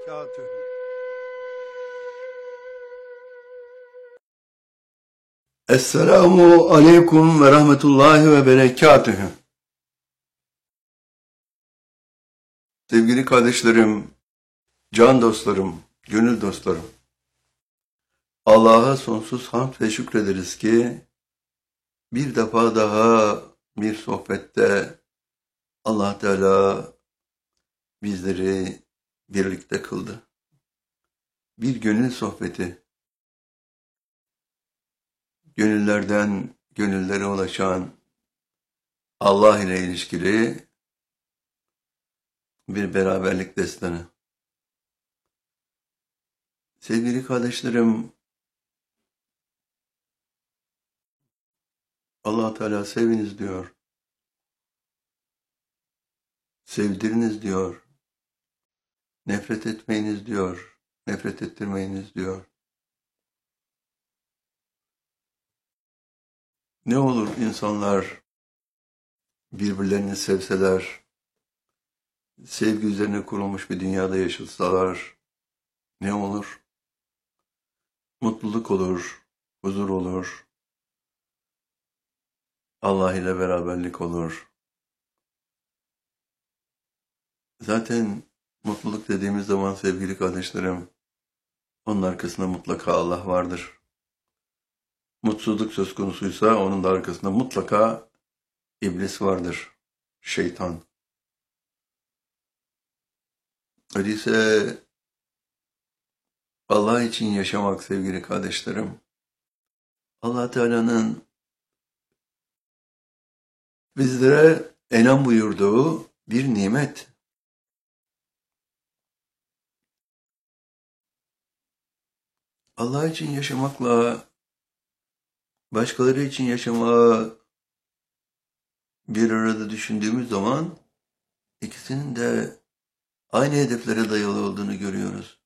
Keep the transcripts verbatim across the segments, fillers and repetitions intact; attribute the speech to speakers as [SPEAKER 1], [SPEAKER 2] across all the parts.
[SPEAKER 1] وبركاته. Esselamu aleyküm ve rahmetullahi ve berekatühü. Sevgili kardeşlerim, can dostlarım, gönül dostlarım. Allah'a sonsuz hamd ve şükrederiz ki bir defa daha bir sohbette Allah Teala bizleri birlikte kıldı. Bir gönül sohbeti. Gönüllerden gönüllere ulaşan Allah ile ilişkili bir beraberlik destanı. Sevgili kardeşlerim, Allah Teala seviniz diyor. Sevdiriniz diyor. Nefret etmeyiniz diyor. Nefret ettirmeyiniz diyor. Ne olur insanlar birbirlerini sevseler, sevgi üzerine kurulmuş bir dünyada yaşasalar, ne olur? Mutluluk olur, huzur olur, Allah ile beraberlik olur. Zaten mutluluk dediğimiz zaman sevgili kardeşlerim, onun arkasında mutlaka Allah vardır. Mutsuzluk söz konusuysa onun da arkasında mutlaka iblis vardır, şeytan. Öyleyse Allah için yaşamak sevgili kardeşlerim, Allah Teala'nın bizlere enam buyurduğu bir nimet. Allah için yaşamakla başkaları için yaşamağı bir arada düşündüğümüz zaman ikisinin de aynı hedeflere dayalı olduğunu görüyoruz.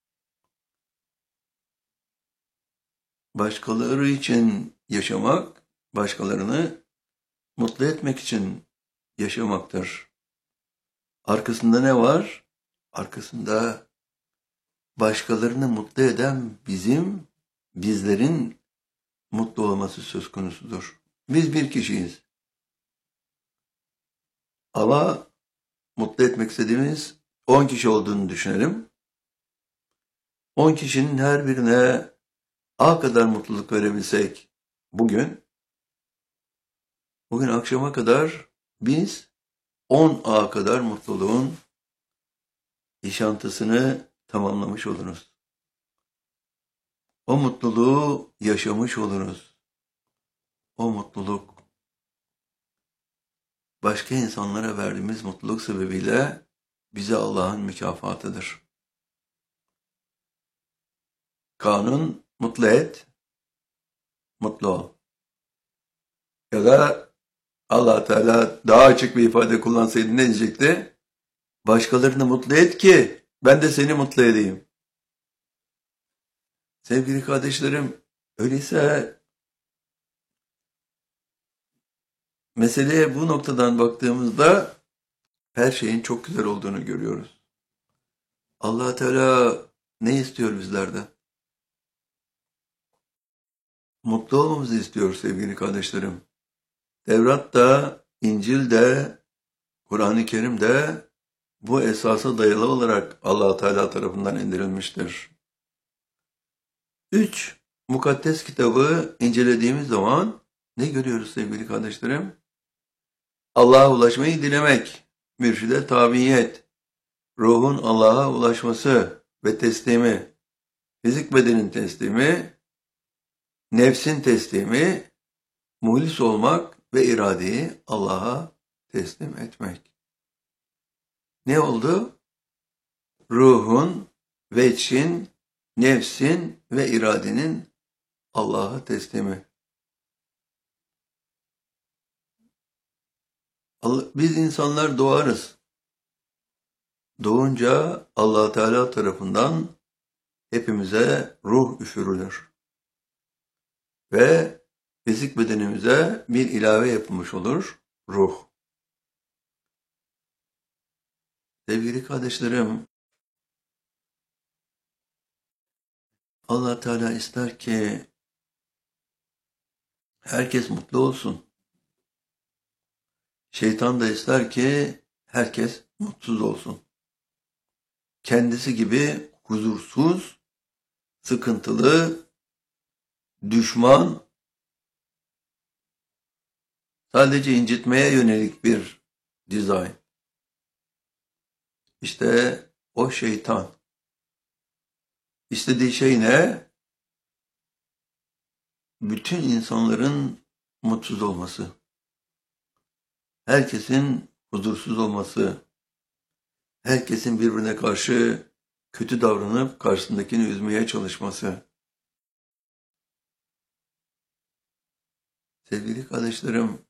[SPEAKER 1] Başkaları için yaşamak, başkalarını mutlu etmek için yaşamaktır. Arkasında ne var? Arkasında başkalarını mutlu eden bizim, bizlerin mutlu olması söz konusudur. Biz bir kişiyiz. Ama mutlu etmek istediğimiz on kişi olduğunu düşünelim. on kişinin her birine A kadar mutluluk verebilsek bugün, bugün akşama kadar biz on A kadar mutluluğun yaşantısını tamamlamış oluruz. O mutluluğu yaşamış oluruz. O mutluluk başka insanlara verdiğimiz mutluluk sebebiyle bize Allah'ın mükafatıdır. Kanun mutlu et, mutlu ol. Ya da Allah Teala daha açık bir ifade kullansaydı ne diyecekti? Başkalarını mutlu et ki ben de seni mutlu edeyim. Sevgili kardeşlerim, öyleyse meseleye bu noktadan baktığımızda her şeyin çok güzel olduğunu görüyoruz. Allah Teala ne istiyor bizlerden? Mutlu olmamızı istiyor sevgili kardeşlerim. Tevrat'ta, İncil'de, Kur'an-ı Kerim'de bu esasa dayalı olarak Allah Teala tarafından indirilmiştir. Üç mukaddes kitabı incelediğimiz zaman ne görüyoruz sevgili kardeşlerim? Allah'a ulaşmayı dilemek, mürşide tabiyet, ruhun Allah'a ulaşması ve teslimi, fizik bedenin teslimi, nefsin teslimi, muhlis olmak ve iradeyi Allah'a teslim etmek. Ne oldu? Ruhun, veçin, nefsin ve iradenin Allah'a teslimi. Biz insanlar doğarız. Doğunca Allah Teala tarafından hepimize ruh üfürülür. Ve fizik bedenimize bir ilave yapılmış olur, ruh. Sevgili kardeşlerim, Allah Teala ister ki herkes mutlu olsun. Şeytan da ister ki herkes mutsuz olsun. Kendisi gibi huzursuz, sıkıntılı, düşman, sadece incitmeye yönelik bir dizayn. İşte o şeytan. İstediği şey ne? Bütün insanların mutsuz olması. Herkesin huzursuz olması. Herkesin birbirine karşı kötü davranıp karşısındakini üzmeye çalışması. Sevgili kardeşlerim,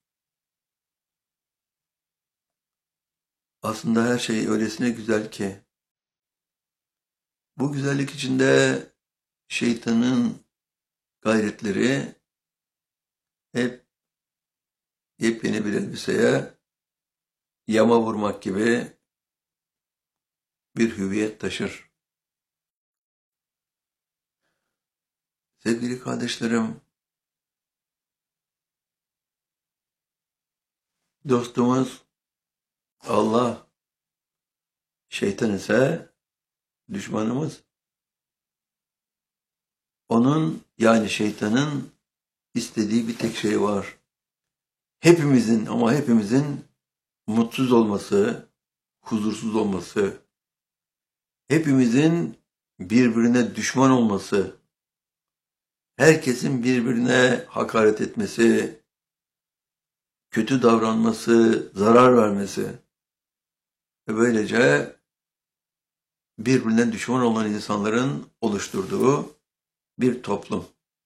[SPEAKER 1] aslında her şey öylesine güzel ki, bu güzellik içinde şeytanın gayretleri hep yepyeni bir elbiseye yama vurmak gibi bir hüviyet taşır. Sevgili kardeşlerim, dostumuz Allah, şeytan ise düşmanımız. Onun, yani şeytanın istediği bir tek şey var. Hepimizin, ama hepimizin mutsuz olması, huzursuz olması, hepimizin birbirine düşman olması, herkesin birbirine hakaret etmesi, kötü davranması, zarar vermesi ve böylece birbirinden düşman olan insanların oluşturduğu bir toplum.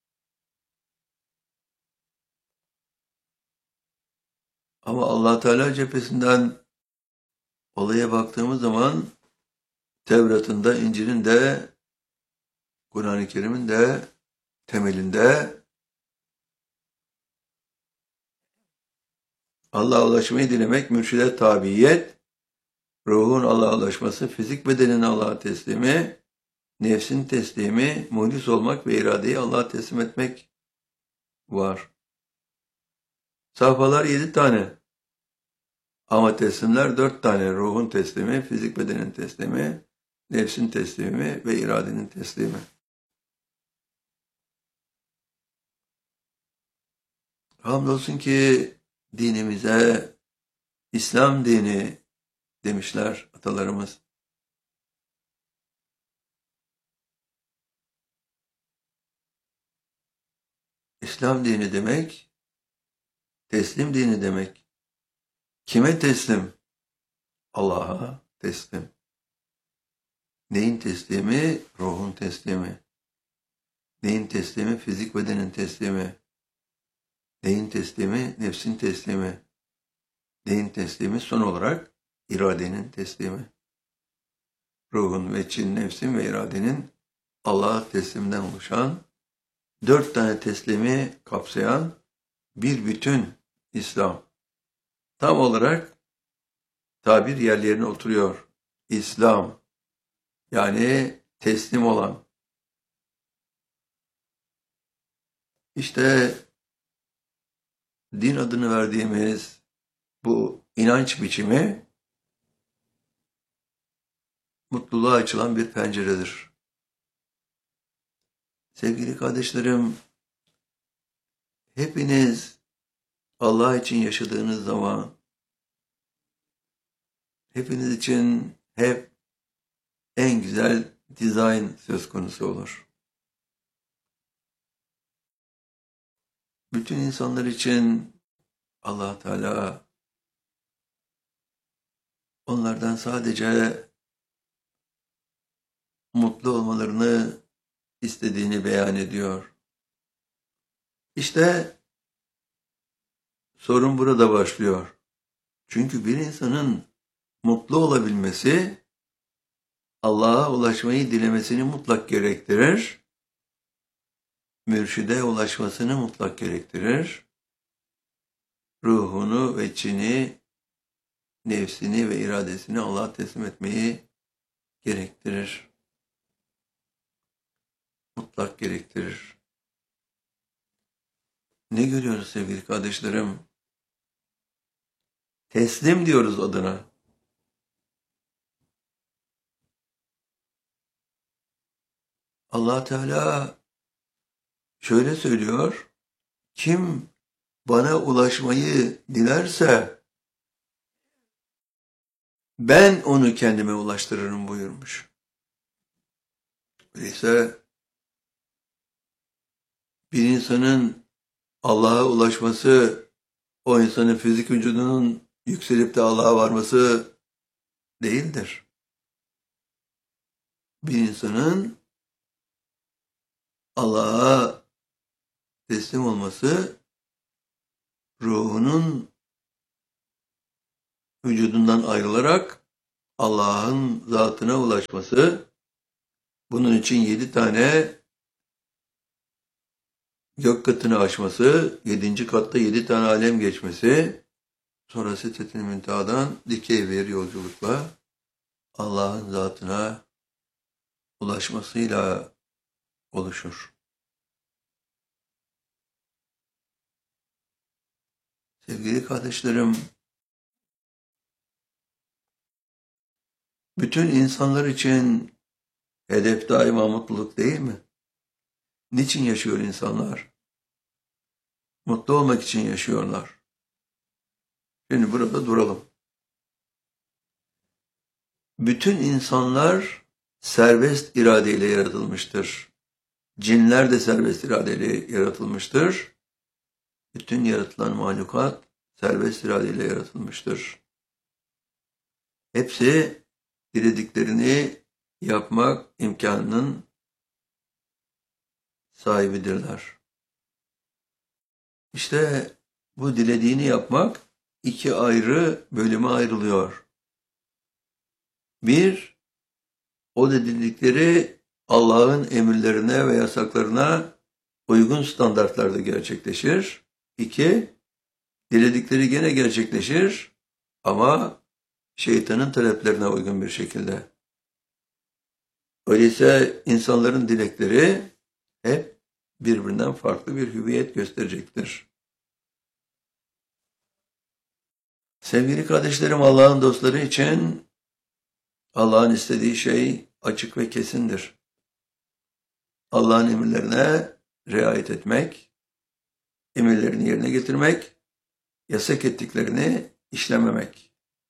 [SPEAKER 1] Ama Allah Teala cephesinden olaya baktığımız zaman Tevrat'ın da, İncil'in de, Kur'an-ı Kerim'in de temelinde Allah'a ulaşmayı dilemek, mürşide tabiyet, ruhun Allah'a ulaşması, fizik bedenin Allah'a teslimi, nefsin teslimi, muhlis olmak ve iradeyi Allah'a teslim etmek var. Safhalar yedi tane. Ama teslimler dört tane. Ruhun teslimi, fizik bedenin teslimi, nefsin teslimi ve iradenin teslimi. Hamdolsun ki dinimize İslam dini demişler atalarımız. İslam dini demek, teslim dini demek. Kime teslim? Allah'a teslim. Neyin teslimi? Ruhun teslimi. Neyin teslimi? Fizik bedenin teslimi. Neyin teslimi? Nefsin teslimi. Neyin teslimi? Son olarak iradenin teslimi. Ruhun ve için, nefsin ve iradenin Allah'a teslimden oluşan, dört tane teslimi kapsayan bir bütün İslam. Tam olarak tabir yerlerine oturuyor. İslam, yani teslim olan. İşte din adını verdiğimiz bu inanç biçimi mutluluğa açılan bir penceredir. Sevgili kardeşlerim, hepiniz Allah için yaşadığınız zaman hepiniz için hep en güzel dizayn söz konusu olur. Bütün insanlar için Allah Teala onlardan sadece mutlu olmalarını istediğini beyan ediyor. İşte sorun burada başlıyor. Çünkü bir insanın mutlu olabilmesi Allah'a ulaşmayı dilemesini mutlak gerektirir. Mürşide ulaşmasını mutlak gerektirir. Ruhunu ve içini, nefsini ve iradesini Allah'a teslim etmeyi gerektirir. mutlak gerektirir. Ne görüyoruz sevgili kardeşlerim? Teslim diyoruz adına. Allah Teala şöyle söylüyor, kim bana ulaşmayı dilerse ben onu kendime ulaştırırım buyurmuş. Öyleyse bir insanın Allah'a ulaşması, o insanın fizik vücudunun yükselip de Allah'a varması değildir. Bir insanın Allah'a teslim olması, ruhunun vücudundan ayrılarak Allah'ın zatına ulaşması, bunun için yedi tane gök katını aşması, yedinci katta yedi tane alem geçmesi, sonra Sidret-i Münteha'dan dikey bir yolculukla Allah'ın zatına ulaşmasıyla oluşur. Sevgili kardeşlerim, bütün insanlar için hedef daima mutluluk değil mi? Niçin yaşıyor insanlar? Mutlu olmak için yaşıyorlar. Şimdi burada duralım. Bütün insanlar serbest iradeyle yaratılmıştır. Cinler de serbest iradeyle yaratılmıştır. Bütün yaratılan mahlukat serbest iradeyle yaratılmıştır. Hepsi dilediklerini yapmak imkanının sahibidirler. İşte bu dilediğini yapmak iki ayrı bölüme ayrılıyor. Bir, o diledikleri Allah'ın emirlerine ve yasaklarına uygun standartlarda gerçekleşir. İki, diledikleri gene gerçekleşir ama şeytanın taleplerine uygun bir şekilde. Öyleyse insanların dilekleri hep birbirinden farklı bir hüviyet gösterecektir. Sevgili kardeşlerim, Allah'ın dostları için Allah'ın istediği şey açık ve kesindir. Allah'ın emirlerine riayet etmek, emirlerini yerine getirmek, yasak ettiklerini işlememek.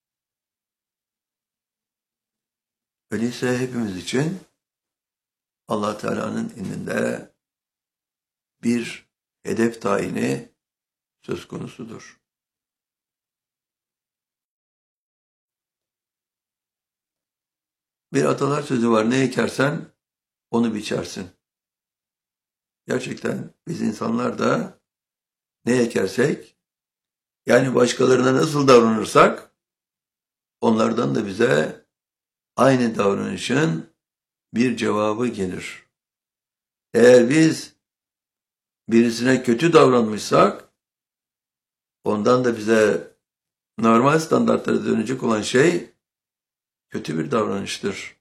[SPEAKER 1] Öyleyse hepimiz için Allah Teala'nın indinde bir hedef tayini söz konusudur. Bir atalar sözü var, ne ekersen onu biçersin. Gerçekten biz insanlar da ne ekersek, yani başkalarına nasıl davranırsak, onlardan da bize aynı davranışın bir cevabı gelir. Eğer biz birisine kötü davranmışsak, ondan da bize normal standartlara dönecek olan şey kötü bir davranıştır.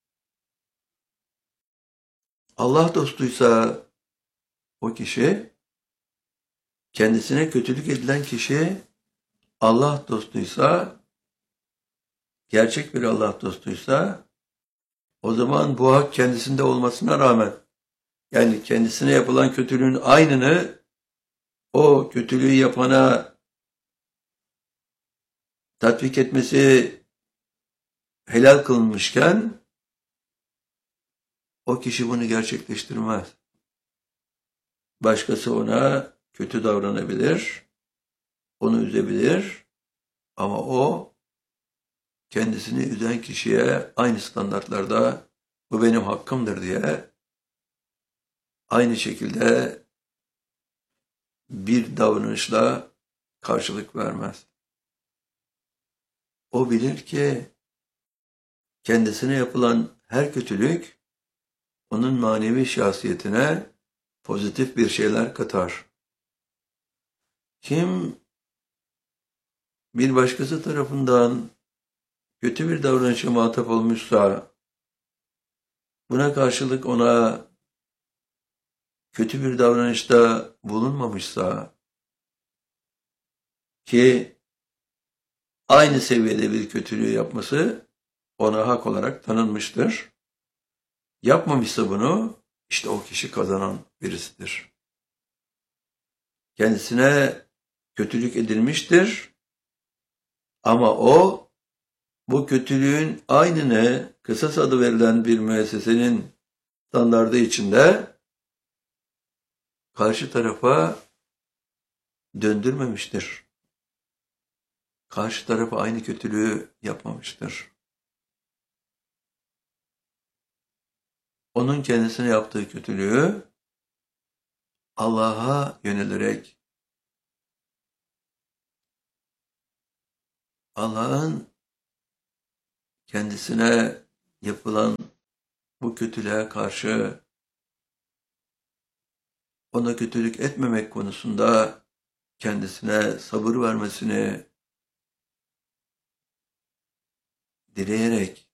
[SPEAKER 1] Allah dostuysa o kişi, kendisine kötülük edilen kişi Allah dostuysa, gerçek bir Allah dostuysa, o zaman bu hak kendisinde olmasına rağmen, yani kendisine yapılan kötülüğün aynını o kötülüğü yapana tatbik etmesi helal kılınmışken, o kişi bunu gerçekleştirmez. Başkası ona kötü davranabilir, onu üzebilir ama o kendisini üzen kişiye aynı standartlarda bu benim hakkımdır diye aynı şekilde bir davranışla karşılık vermez. O bilir ki kendisine yapılan her kötülük onun manevi şahsiyetine pozitif bir şeyler katar. Kim bir başkası tarafından kötü bir davranışa muhatap olmuşsa, buna karşılık ona kötü bir davranışta bulunmamışsa, ki aynı seviyede bir kötülüğü yapması ona hak olarak tanınmıştır. Yapmamışsa bunu, işte o kişi kazanan birisidir. Kendisine kötülük edilmiştir ama o bu kötülüğün aynını kısas adı verilen bir müessesenin standardı içinde karşı tarafa döndürmemiştir. Karşı tarafa aynı kötülüğü yapmamıştır. Onun kendisine yaptığı kötülüğü Allah'a yönelerek, Allah'ın kendisine yapılan bu kötülüğe karşı ona kötülük etmemek konusunda kendisine sabır vermesini dileyerek,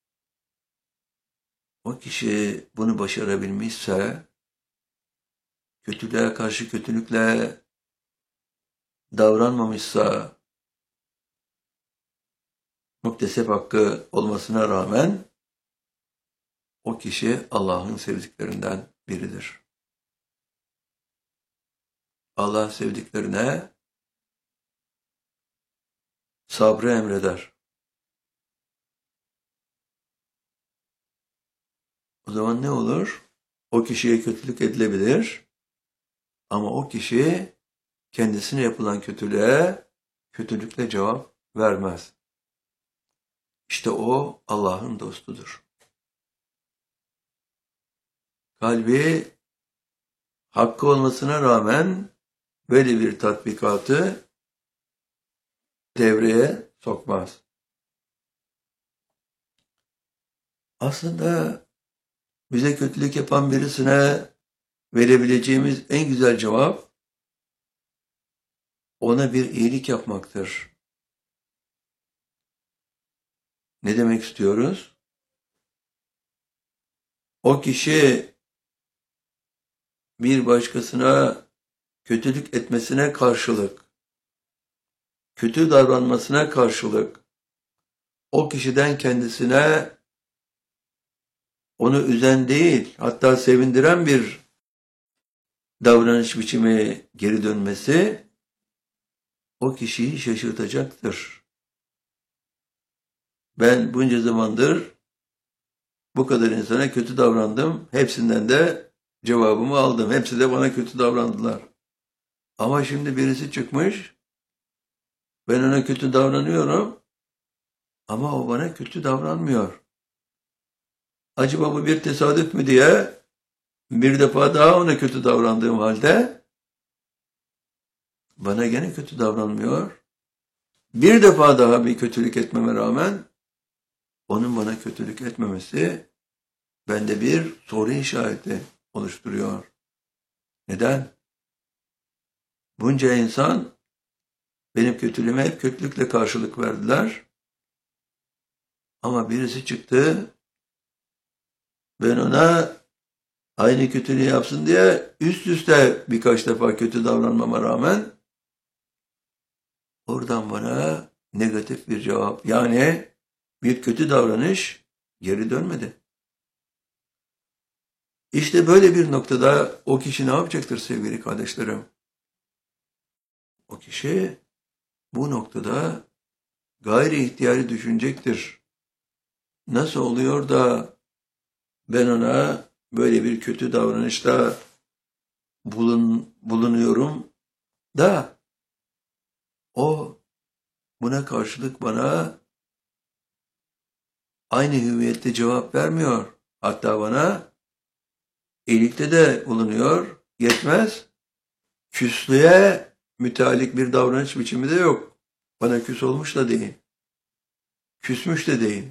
[SPEAKER 1] o kişi bunu başarabilmişse, kötülüğe karşı kötülükle davranmamışsa, muktesep hakkı olmasına rağmen o kişi Allah'ın sevdiklerinden biridir. Allah sevdiklerine sabrı emreder. O zaman ne olur? O kişiye kötülük edilebilir ama o kişi kendisine yapılan kötülüğe kötülükle cevap vermez. İşte o Allah'ın dostudur. Kalbi hakkı olmasına rağmen böyle bir tatbikatı devreye sokmaz. Aslında bize kötülük yapan birisine verebileceğimiz en güzel cevap ona bir iyilik yapmaktır. Ne demek istiyoruz? O kişi bir başkasına kötülük etmesine karşılık, kötü davranmasına karşılık, o kişiden kendisine onu üzen değil, hatta sevindiren bir davranış biçimi geri dönmesi o kişiyi şaşırtacaktır. Ben bunca zamandır bu kadar insana kötü davrandım, hepsinden de cevabımı aldım. Hepsi de bana kötü davrandılar. Ama şimdi birisi çıkmış, ben ona kötü davranıyorum ama o bana kötü davranmıyor. Acaba bu bir tesadüf mü diye bir defa daha ona kötü davrandığım halde bana gene kötü davranmıyor. Bir defa daha bir kötülük etmeme rağmen onun bana kötülük etmemesi bende bir soru işareti oluşturuyor. Neden? Bunca insan benim kötülüğüme hep kötülükle karşılık verdiler. Ama birisi çıktı, ben ona aynı kötülüğü yapsın diye üst üste birkaç defa kötü davranmama rağmen oradan bana negatif bir cevap, yani bir kötü davranış geri dönmedi. İşte böyle bir noktada o kişi ne yapacaktır sevgili kardeşlerim? O kişi bu noktada gayri ihtiyari düşünecektir. Nasıl oluyor da ben ona böyle bir kötü davranışta bulun, bulunuyorum da o buna karşılık bana aynı hüviyette cevap vermiyor. Hatta bana iyilikte de bulunuyor. Yetmez. Küslüğe müteallik bir davranış biçimi de yok. Bana küs olmuş da değil. Küsmüş de değil.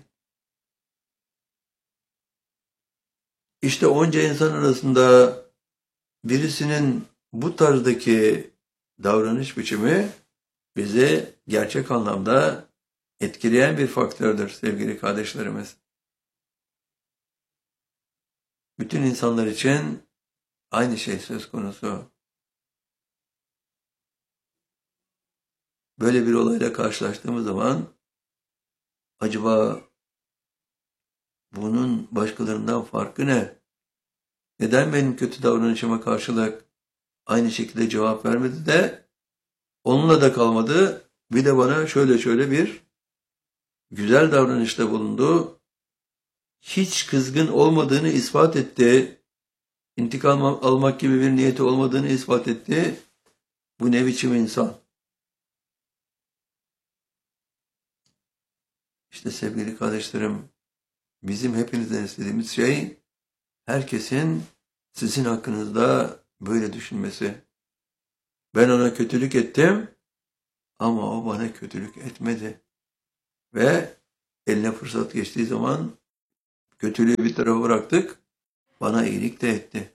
[SPEAKER 1] İşte onca insan arasında birisinin bu tarzdaki davranış biçimi bizi gerçek anlamda etkileyen bir faktördür sevgili kardeşlerimiz. Bütün insanlar için aynı şey söz konusu. Böyle bir olayla karşılaştığımız zaman acaba bunun başkalarından farkı ne? Neden benim kötü davranışıma karşılık aynı şekilde cevap vermedi de onunla da kalmadı. Bir de bana şöyle şöyle bir güzel davranışta bulundu. Hiç kızgın olmadığını ispat etti. İntikam almak gibi bir niyeti olmadığını ispat etti. Bu ne biçim insan? İşte sevgili kardeşlerim, bizim hepinizden istediğimiz şey herkesin sizin hakkınızda böyle düşünmesi. Ben ona kötülük ettim ama o bana kötülük etmedi. Ve eline fırsat geçtiği zaman kötülüğü bir tarafa bıraktık, bana iyilik de etti.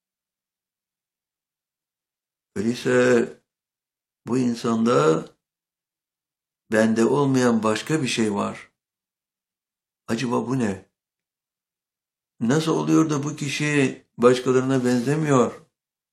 [SPEAKER 1] Öyleyse bu insanda bende olmayan başka bir şey var. Acaba bu ne? Nasıl oluyor da bu kişi başkalarına benzemiyor?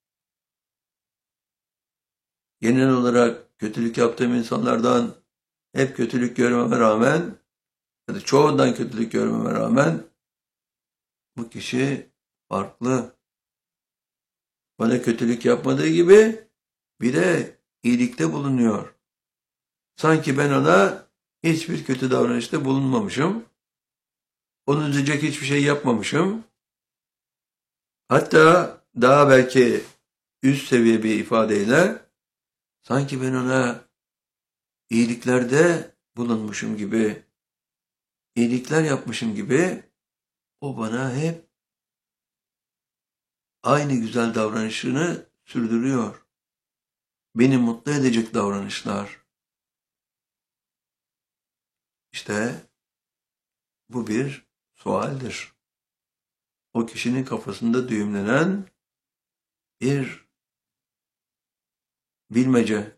[SPEAKER 1] Genel olarak kötülük yaptığım insanlardan hep kötülük görmeme rağmen ya da çoğundan kötülük görmeme rağmen bu kişi farklı. Bana kötülük yapmadığı gibi bir de iyilikte bulunuyor. Sanki ben ona hiçbir kötü davranışta bulunmamışım. Onu üzecek hiçbir şey yapmamışım. Hatta daha belki üst seviye bir ifadeyle sanki ben ona iyiliklerde bulunmuşum gibi, iyilikler yapmışım gibi o bana hep aynı güzel davranışını sürdürüyor. Beni mutlu edecek davranışlar. İşte bu bir sualdir. O kişinin kafasında düğümlenen bir bilmece.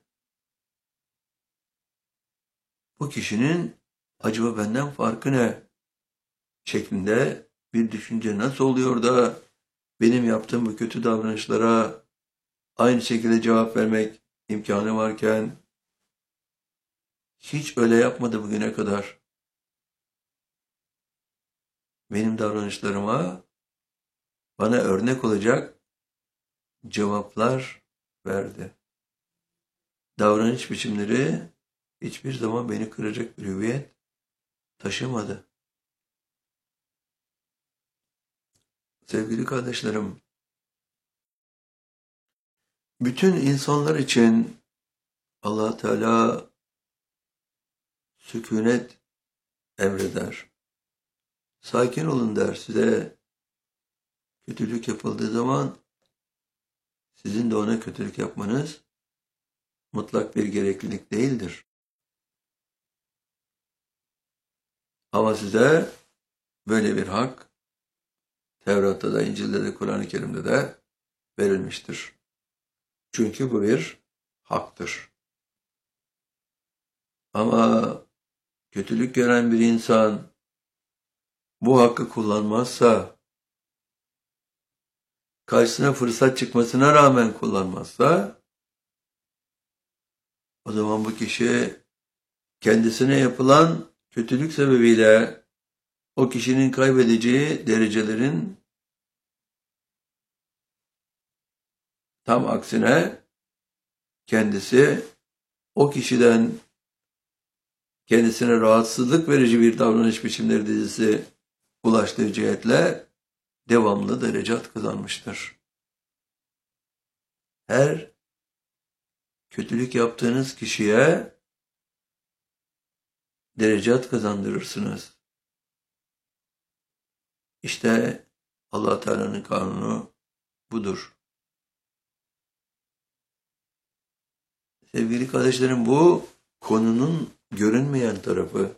[SPEAKER 1] Bu kişinin acaba benden farkı ne şeklinde bir düşünce nasıl oluyor da benim yaptığım bu kötü davranışlara aynı şekilde cevap vermek imkanı varken hiç öyle yapmadı bugüne kadar. Benim davranışlarıma bana örnek olacak cevaplar verdi. Davranış biçimleri hiçbir zaman beni kıracak bir hüviyet taşımadı. Sevgili kardeşlerim, bütün insanlar için Allah Teala sükunet emreder. Sakin olun der size. Kötülük yapıldığı zaman sizin de ona kötülük yapmanız mutlak bir gereklilik değildir. Ama size böyle bir hak Tevrat'ta da, İncil'de de, Kur'an-ı Kerim'de de verilmiştir. Çünkü bu bir haktır. Ama kötülük gören bir insan bu hakkı kullanmazsa, karşısına fırsat çıkmasına rağmen kullanmazsa, o zaman bu kişi kendisine yapılan kötülük sebebiyle o kişinin kaybedeceği derecelerin tam aksine kendisi o kişiden kendisine rahatsızlık verici bir davranış biçimleri dizisi ulaştığı cihetle devamlı derecat kazanmıştır. Her kötülük yaptığınız kişiye derecat kazandırırsınız. İşte Allah Teala'nın kanunu budur. Sevgili kardeşlerim, bu konunun görünmeyen tarafı.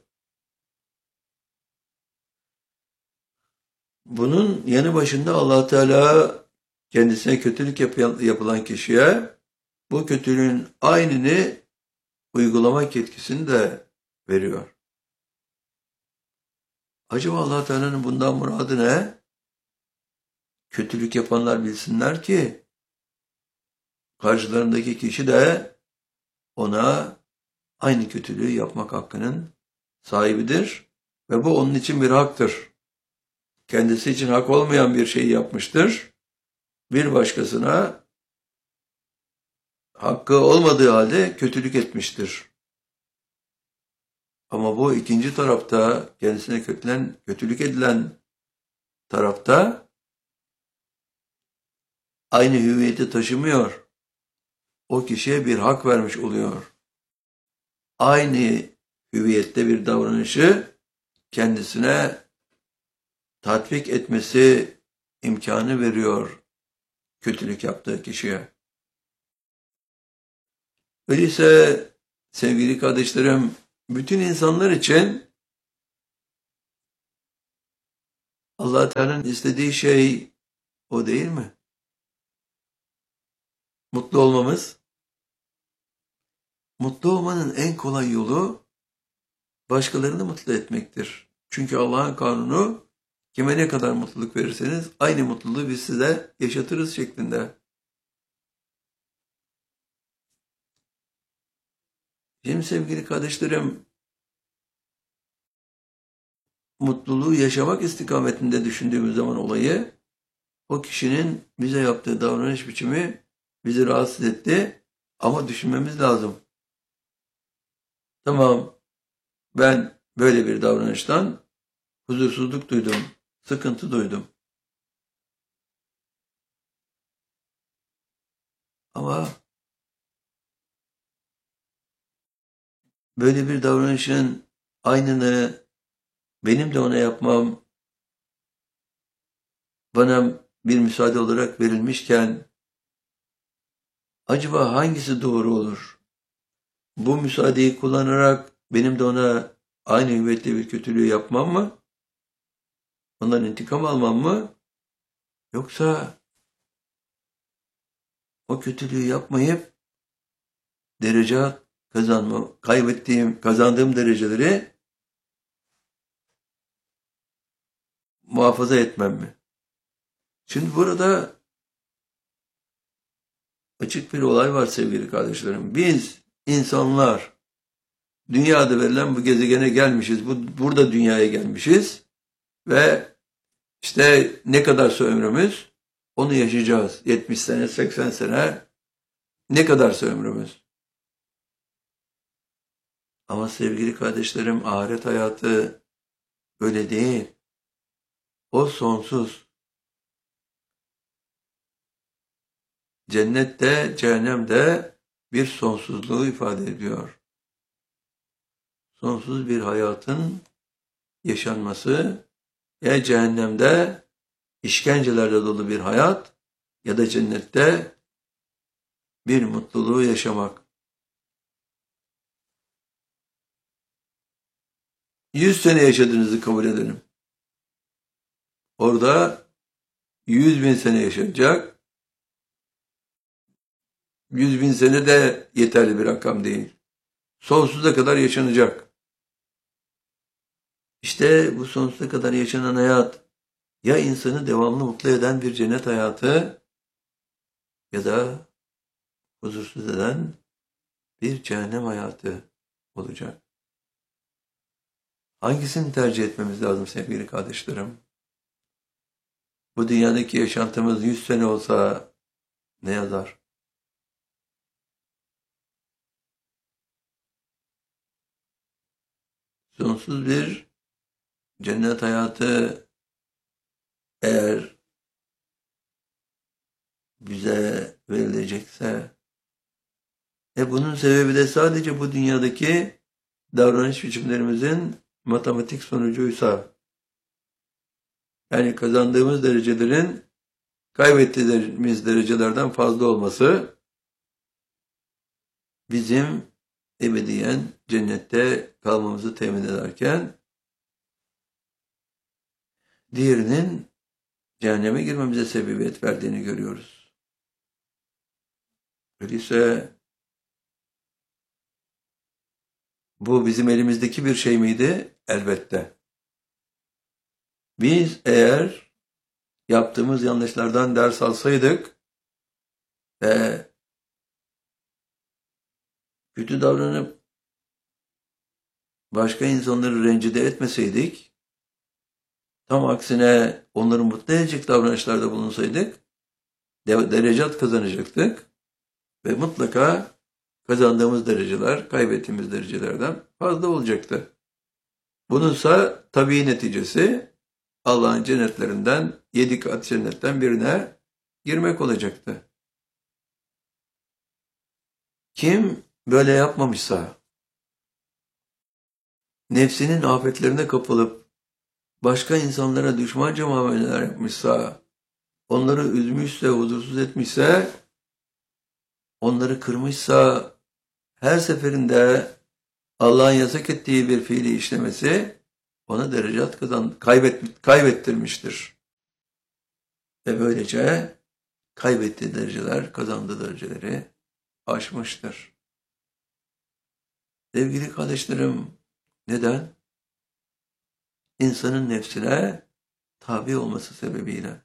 [SPEAKER 1] Bunun yanı başında Allah Teala kendisine kötülük yapılan kişiye bu kötülüğün aynını uygulamak yetkisini de veriyor. Acaba Allah Teala'nın bundan muradı ne? kötülük yapanlar bilsinler ki karşılarındaki kişi de ona aynı kötülüğü yapmak hakkının sahibidir ve bu onun için bir haktır. Kendisi için hak olmayan bir şeyi yapmıştır. Bir başkasına hakkı olmadığı halde kötülük etmiştir. Ama bu ikinci tarafta, kendisine kötülen, kötülük edilen tarafta aynı hüviyeti taşımıyor. O kişiye bir hak vermiş oluyor. Aynı hüviyette bir davranışı kendisine tatbik etmesi imkanı veriyor kötülük yaptığı kişiye. Öyleyse sevgili kardeşlerim, bütün insanlar için Allah Teala'nın istediği şey o değil mi? Mutlu olmamız. Mutlu olmanın en kolay yolu başkalarını mutlu etmektir. Çünkü Allah'ın kanunu kime ne kadar mutluluk verirseniz aynı mutluluğu biz size yaşatırız şeklinde. Şimdi sevgili kardeşlerim, mutluluğu yaşamak istikametinde düşündüğümüz zaman olayı, o kişinin bize yaptığı davranış biçimi bizi rahatsız etti ama düşünmemiz lazım. Tamam, ben böyle bir davranıştan huzursuzluk duydum, sıkıntı duydum. Ama böyle bir davranışın aynını benim de ona yapmam bana bir müsaade olarak verilmişken acaba hangisi doğru olur? Bu müsaadeyi kullanarak benim de ona aynı hüviyette bir kötülüğü yapmam mı? Ondan intikam almam mı? Yoksa o kötülüğü yapmayıp derece kazanma, kaybettiğim, kazandığım dereceleri muhafaza etmem mi? Şimdi burada açık bir olay var sevgili kardeşlerim. Biz insanlar dünyada verilen bu gezegene gelmişiz. Bu, burada dünyaya gelmişiz. Ve işte ne kadarsa ömrümüz onu yaşayacağız. yetmiş sene, seksen sene ne kadarsa ömrümüz. Ama sevgili kardeşlerim ahiret hayatı öyle değil. O sonsuz. Cennette, cehennemde bir sonsuzluğu ifade ediyor. Sonsuz bir hayatın yaşanması ya cehennemde işkencelerle dolu bir hayat ya da cennette bir mutluluğu yaşamak. Yüz sene yaşadığınızı kabul edelim. Orada yüz bin sene yaşayacak. Yüz bin sene de yeterli bir rakam değil. Sonsuza kadar yaşanacak. İşte bu sonsuza kadar yaşanan hayat ya insanı devamlı mutlu eden bir cennet hayatı ya da huzursuz eden bir cehennem hayatı olacak. Hangisini tercih etmemiz lazım sevgili kardeşlerim? Bu dünyadaki yaşantımız yüz sene olsa ne yazar? Sonsuz bir cennet hayatı eğer bize verilecekse, e bunun sebebi de sadece bu dünyadaki davranış biçimlerimizin matematik sonucuysa, yani kazandığımız derecelerin kaybettiğimiz derecelerden fazla olması bizim ebediyen cennette kalmamızı temin ederken diğerinin cehenneme girmemize sebebiyet verdiğini görüyoruz. Öyleyse bu bizim elimizdeki bir şey miydi? Elbette. Biz eğer yaptığımız yanlışlardan ders alsaydık ve kötü davranıp başka insanları rencide etmeseydik, tam aksine onları mutlu edecek davranışlarda bulunsaydık, derecat kazanacaktık ve mutlaka kazandığımız dereceler, kaybettiğimiz derecelerden fazla olacaktı. Bununsa tabii neticesi Allah'ın cennetlerinden, yedi kat cennetten birine girmek olacaktı. Kim böyle yapmamışsa, nefsinin afetlerine kapılıp başka insanlara düşmanca muameleler yapmışsa, onları üzmüşse, huzursuz etmişse, onları kırmışsa, her seferinde Allah'ın yasak ettiği bir fiili işlemesi ona derecat kazan, kaybet, kaybettirmiştir. Ve böylece kaybettiği dereceler, kazandığı dereceleri aşmıştır. Sevgili kardeşlerim, neden? İnsanın nefsine tabi olması sebebiyle.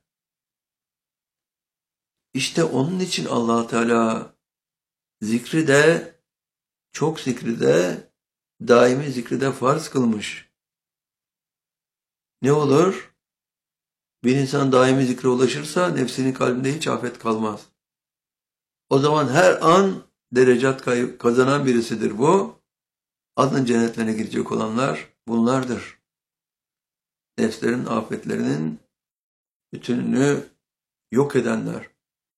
[SPEAKER 1] İşte onun için Allah Teala zikri de, çok zikri de, daimi zikri de farz kılmış. Ne olur? Bir insan daimi zikre ulaşırsa nefsinin kalbinde hiç afet kalmaz. O zaman her an derecat kazanan birisidir bu. Adın cennetlerine girecek olanlar bunlardır. Nefslerin afetlerinin bütününü yok edenler.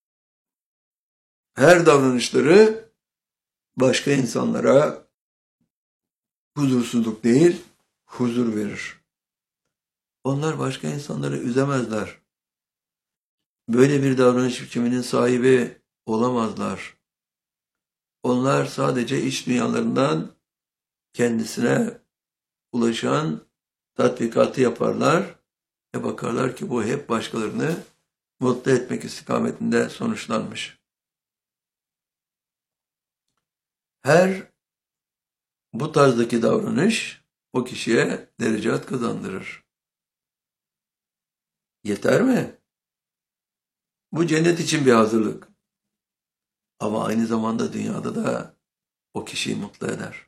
[SPEAKER 1] Her davranışları başka insanlara huzursuzluk değil, huzur verir. Onlar başka insanları üzemezler. Böyle bir davranış biçiminin sahibi olamazlar. Onlar sadece iç dünyalarından kendisine ulaşan tatbikatı yaparlar ve bakarlar ki bu hep başkalarını mutlu etmek istikametinde sonuçlanmış. Her bu tarzdaki davranış o kişiye derecat kazandırır. Yeter mi? Bu cennet için bir hazırlık. Ama aynı zamanda dünyada da o kişiyi mutlu eder.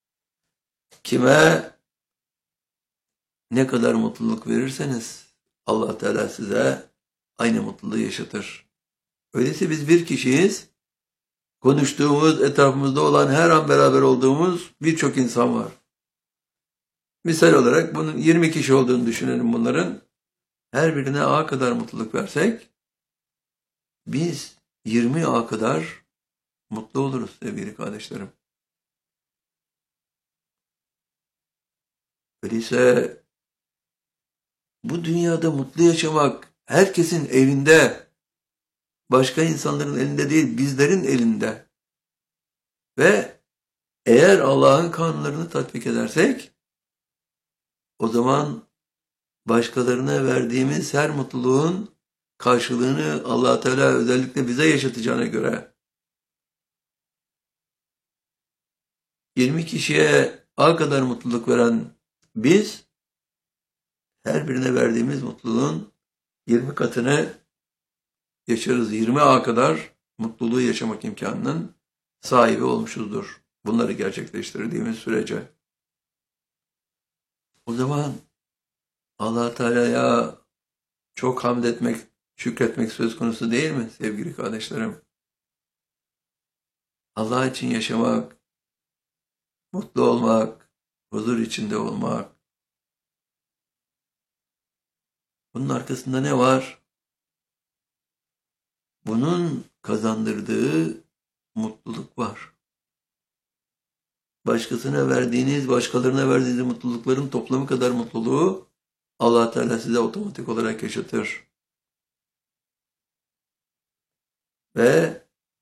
[SPEAKER 1] Kime ne kadar mutluluk verirseniz Allah Teala size aynı mutluluğu yaşatır. Öyleyse biz bir kişiyiz. Konuştuğumuz, etrafımızda olan, her an beraber olduğumuz birçok insan var. Misal olarak bunun yirmi kişi olduğunu düşünelim bunların. Her birine A kadar mutluluk versek, biz yirmi A kadar mutlu oluruz sevgili kardeşlerim. Öyleyse bu dünyada mutlu yaşamak herkesin elinde, başka insanların elinde değil, bizlerin elinde. Ve eğer Allah'ın kanunlarını tatbik edersek, o zaman başkalarına verdiğimiz her mutluluğun karşılığını Allah Teala özellikle bize yaşatacağına göre yirmi kişiye A kadar mutluluk veren biz, her birine verdiğimiz mutluluğun yirmi katını yaşarız. yirmi A kadar mutluluğu yaşamak imkanının sahibi olmuşuzdur. Bunları gerçekleştirdiğimiz sürece. O zaman Allah Teala'ya çok hamd etmek, şükretmek söz konusu değil mi sevgili kardeşlerim? Allah için yaşamak, mutlu olmak, huzur içinde olmak. Bunun arkasında ne var? Bunun kazandırdığı mutluluk var. Başkasına verdiğiniz, başkalarına verdiğiniz mutlulukların toplamı kadar mutluluğu Allah Teala size otomatik olarak yaşatır. Ve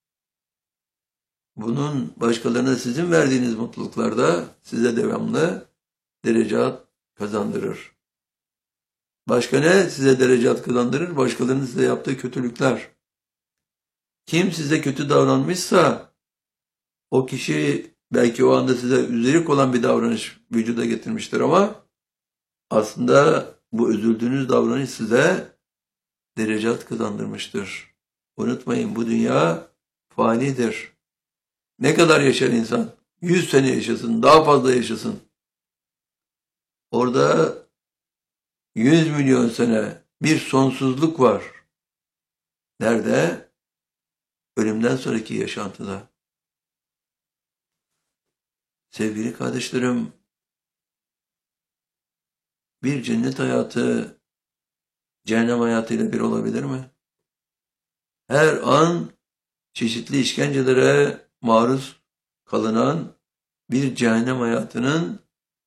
[SPEAKER 1] bunun başkalarına sizin verdiğiniz mutluluklarda size devamlı derecat kazandırır. Başka ne size derecat kazandırır? Başkalarının size yaptığı kötülükler. Kim size kötü davranmışsa o kişi belki o anda size üzerik olan bir davranış vücuda getirmiştir ama aslında bu üzüldüğünüz davranış size derecat kazandırmıştır. Unutmayın, bu dünya fanidir. Ne kadar yaşar insan? Yüz sene yaşasın, daha fazla yaşasın. Orada yüz milyon sene bir sonsuzluk var. Nerede? Ölümden sonraki yaşantıda. Sevgili kardeşlerim, bir cennet hayatı cehennem hayatıyla bir olabilir mi? Her an çeşitli işkencelere maruz kalınan bir cehennem hayatının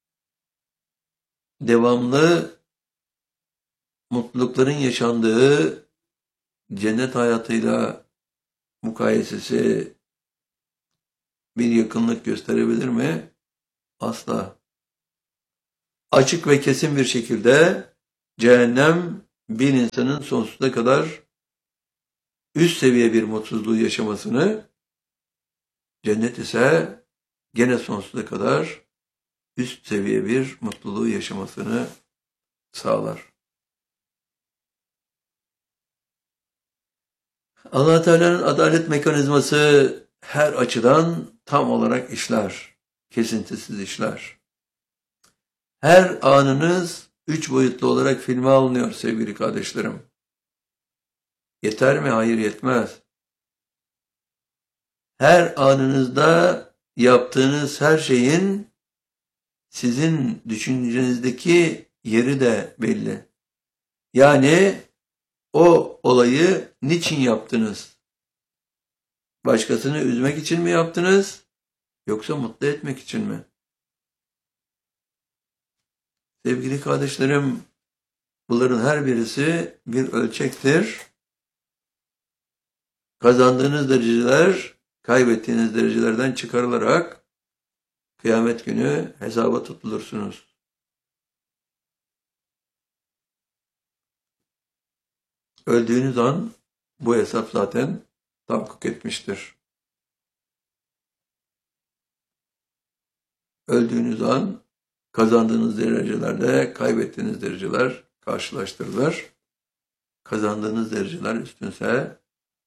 [SPEAKER 1] devamlı mutlulukların yaşandığı cennet hayatıyla mukayesesi bir yakınlık gösterebilir mi? Asla. Açık ve kesin bir şekilde cehennem bir insanın sonsuza kadar üst seviye bir mutsuzluğu yaşamasını, cennet ise gene sonsuza kadar üst seviye bir mutluluğu yaşamasını sağlar. Allah Teala'nın adalet mekanizması her açıdan tam olarak işler, kesintisiz işler. Her anınız üç boyutlu olarak filme alınıyor sevgili kardeşlerim. Yeter mi? Hayır, yetmez. Her anınızda yaptığınız her şeyin sizin düşüncenizdeki yeri de belli. Yani o olayı niçin yaptınız? Başkasını üzmek için mi yaptınız? Yoksa mutlu etmek için mi? Sevgili kardeşlerim, bunların her birisi bir ölçektir. Kazandığınız dereceler, kaybettiğiniz derecelerden çıkarılarak kıyamet günü hesaba tutulursunuz. Öldüğünüz an bu hesap zaten tahakkuk etmiştir. Öldüğünüz an kazandığınız derecelerle kaybettiğiniz dereceler karşılaştırılır. Kazandığınız dereceler üstünse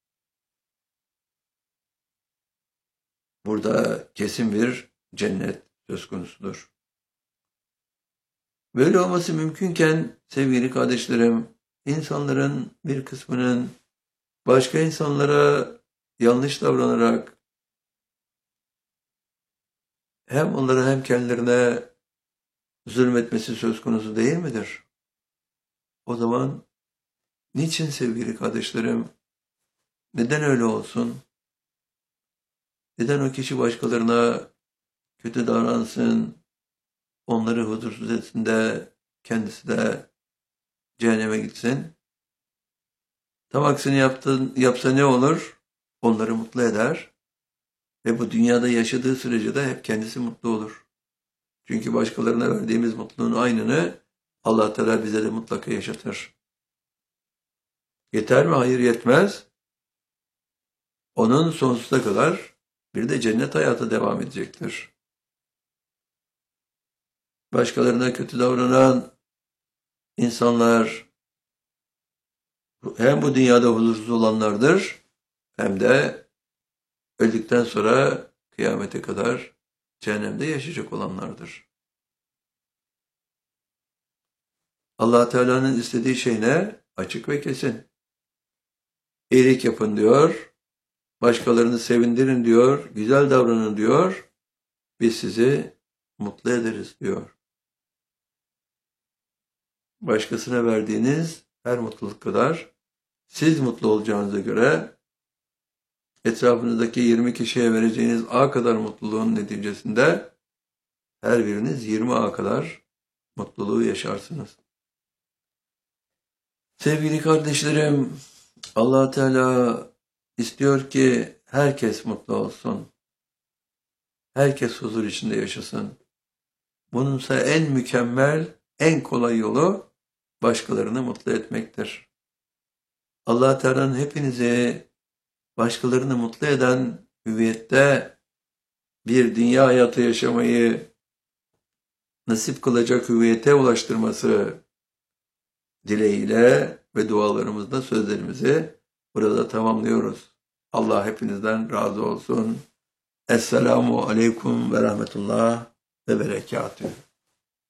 [SPEAKER 1] burada kesin bir cennet söz konusudur. Böyle olması mümkünken sevgili kardeşlerim, insanların bir kısmının başka insanlara yanlış davranarak hem onlara hem kendilerine zulmetmesi söz konusu değil midir? O zaman niçin sevgili kardeşlerim? Neden öyle olsun? Neden o kişi başkalarına kötü davransın, onları huzursuz etsin de kendisi de cehenneme gitsin? Tam aksini yaptın, yapsa ne olur? Onları mutlu eder ve bu dünyada yaşadığı sürece de hep kendisi mutlu olur. Çünkü başkalarına verdiğimiz mutluluğun aynını Allah Teala bize de mutlaka yaşatır. Yeter mi? Hayır, yetmez. Onun sonsuza kadar bir de cennet hayatı devam edecektir. Başkalarına kötü davranan insanlar hem bu dünyada huzursuz olanlardır hem de öldükten sonra kıyamete kadar cehennemde yaşayacak olanlardır. Allah Teala'nın istediği şey ne? Açık ve kesin. İyilik yapın diyor, başkalarını sevindirin diyor, güzel davranın diyor, biz sizi mutlu ederiz diyor. Başkasına verdiğiniz her mutluluk kadar siz mutlu olacağınıza göre etrafınızdaki yirmi kişiye vereceğiniz A kadar mutluluğun neticesinde her biriniz yirmi A kadar mutluluğu yaşarsınız. Sevgili kardeşlerim, Allah Teala istiyor ki herkes mutlu olsun. Herkes huzur içinde yaşasın. Bununsa en mükemmel, en kolay yolu başkalarını mutlu etmektir. Allah Teala'nın hepinizi başkalarını mutlu eden hüviyette bir dünya hayatı yaşamayı nasip kılacak hüviyete ulaştırması dileğiyle ve dualarımızda sözlerimizi burada tamamlıyoruz. Allah hepinizden razı olsun. Esselamu aleyküm ve rahmetullah ve berekatühü.